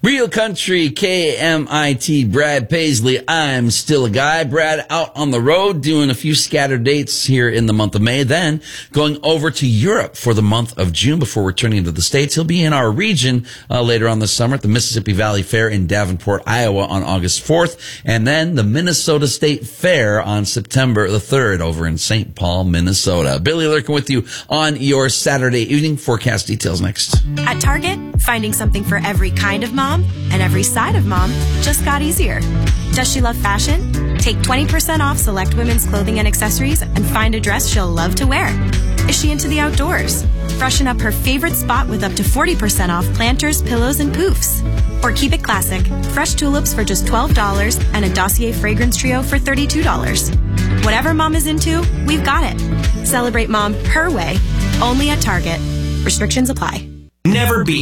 Real Country KMIT, Brad Paisley. I'm still a guy. Brad out on the road doing a few scattered dates here in the month of May, then going over to Europe for the month of June before returning to the States. He'll be in our region later on this summer at the Mississippi Valley Fair in Davenport, Iowa on August 4th, and then the Minnesota State Fair on September the 3rd over in St. Paul, Minnesota. Billy Lurkin with you on your Saturday evening. Forecast details next. At Target, finding something for every kind of mom and every side of mom just got easier. Does she love fashion? Take 20% off select women's clothing and accessories and find a dress she'll love to wear. Is she into the outdoors? Freshen up her favorite spot with up to 40% off planters, pillows, and poofs. Or keep it classic. Fresh tulips for just $12 and a Dossier fragrance trio for $32. Whatever mom is into, we've got it. Celebrate mom her way, only at Target. Restrictions apply. Never be